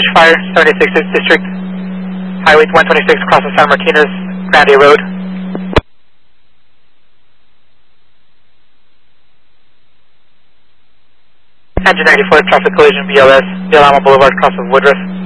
Spanish Fire, 76th District, Highway 126 across the San Martinez Grande Road. Engine 94, traffic collision, BLS, De Alamo Boulevard, across of Woodruff.